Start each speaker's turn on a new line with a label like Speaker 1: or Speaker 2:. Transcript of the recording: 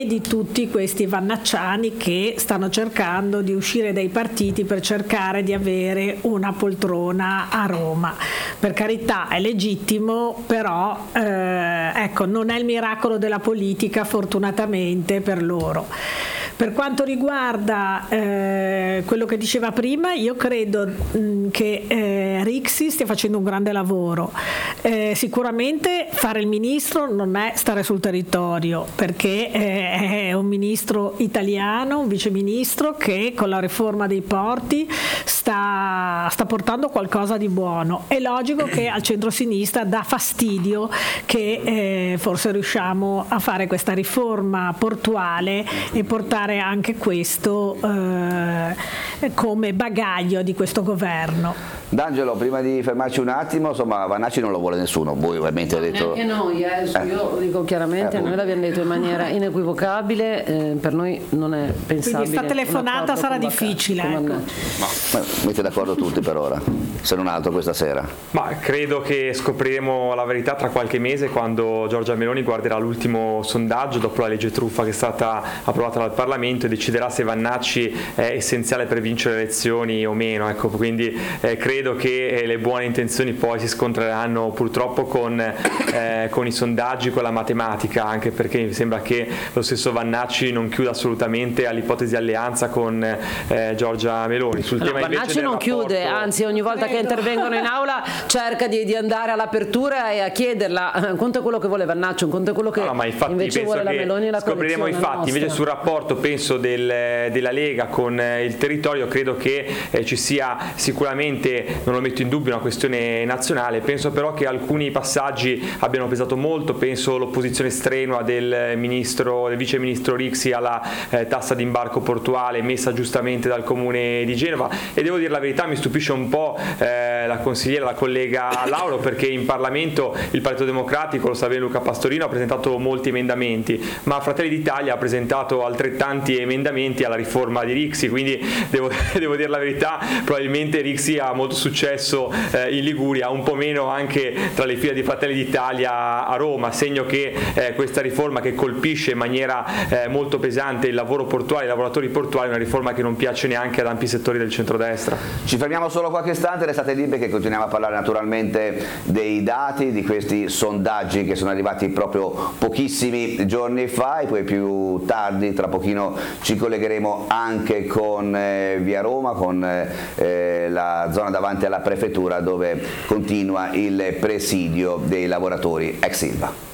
Speaker 1: di tutti questi vannacciani che stanno cercando di uscire dai partiti per cercare di avere una poltrona a Roma. Per carità, è legittimo, però ecco, non è il miracolo della politica, fortunatamente per loro. Per quanto riguarda quello che diceva prima, io credo che Rixi stia facendo un grande lavoro. Sicuramente fare il ministro non è stare sul territorio, perché è un ministro italiano, un viceministro che con la riforma dei porti sta portando qualcosa di buono. È logico che al centro-sinistra dà fastidio che forse riusciamo a fare questa riforma portuale e portare anche questo come bagaglio di questo governo.
Speaker 2: D'Angelo, prima di fermarci un attimo, insomma, Vannacci non lo vuole nessuno, voi ovviamente avete detto...
Speaker 3: Neanche noi, io dico chiaramente, noi l'abbiamo detto in maniera inequivocabile, per noi non è pensabile.
Speaker 1: Quindi sta telefonata sarà difficile. Ecco.
Speaker 2: Ma mette d'accordo tutti per ora, se non altro questa sera.
Speaker 4: Ma credo che scopriremo la verità tra qualche mese, quando Giorgia Meloni guarderà l'ultimo sondaggio dopo la legge truffa che è stata approvata dal Parlamento e deciderà se Vannacci è essenziale per vincere le elezioni o meno. Ecco, quindi credo che le buone intenzioni poi si scontreranno purtroppo con i sondaggi, con la matematica, anche perché mi sembra che lo stesso Vannacci non chiuda assolutamente all'ipotesi di alleanza con Giorgia Meloni. Sul tema
Speaker 3: Vannacci non chiude, anzi ogni volta che intervengono in aula cerca di andare all'apertura e a chiederla. Un conto è quello che vuole Vannacci, un conto è quello che invece vuole la Meloni e la
Speaker 4: scopriremo i fatti. Invece sul rapporto penso della Lega con il territorio credo che ci sia sicuramente, non lo metto in dubbio, una questione nazionale. Penso però che alcuni passaggi abbiano pesato molto, penso l'opposizione strenua del vice ministro Rixi alla tassa d'imbarco portuale messa giustamente dal comune di Genova, e devo dire la verità, mi stupisce un po' la consigliera, la collega Lauro, perché in Parlamento il Partito Democratico, lo sa bene Luca Pastorino, ha presentato molti emendamenti, ma Fratelli d'Italia ha presentato altrettanti emendamenti alla riforma di Rixi, quindi devo dire la verità, probabilmente Rixi ha molto successo in Liguria, un po' meno anche tra le fila di Fratelli d'Italia a Roma, segno che questa riforma, che colpisce in maniera molto pesante il lavoro portuale, i lavoratori portuali, è una riforma che non piace neanche ad ampi settori del centrodestra.
Speaker 2: Ci fermiamo solo qualche istante, restate lì perché continuiamo a parlare naturalmente dei dati, di questi sondaggi che sono arrivati proprio pochissimi giorni fa, e poi più tardi, tra pochino, ci collegheremo anche con via Roma, con la zona davanti alla prefettura, dove continua il presidio dei lavoratori ex Ilva.